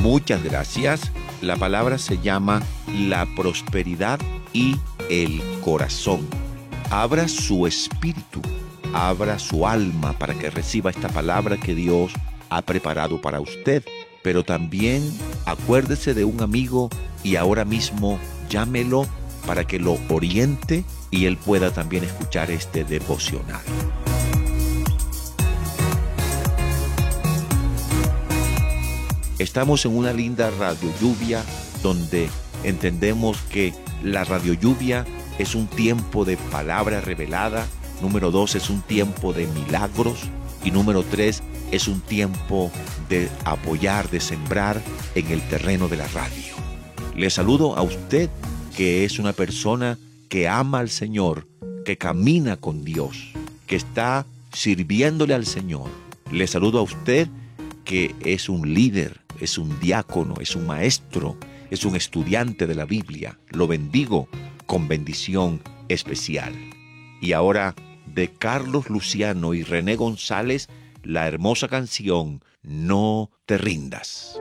Muchas gracias. La palabra se llama la prosperidad y el corazón. Abra su espíritu, abra su alma para que reciba esta palabra que Dios ha preparado para usted. Pero también acuérdese de un amigo y ahora mismo llámelo para que lo oriente y él pueda también escuchar este devocional. Estamos en una linda radio lluvia donde entendemos que la radio lluvia es un tiempo de palabra revelada. Número 2, es un tiempo de milagros. Y número 3, es un tiempo de apoyar, de sembrar en el terreno de la radio. Le saludo a usted que es una persona que ama al Señor, que camina con Dios, que está sirviéndole al Señor. Le saludo a usted que es un líder, es un diácono, es un maestro, es un estudiante de la Biblia. Lo bendigo con bendición especial. Y ahora, de Carlos Luciano y René González, la hermosa canción No te rindas.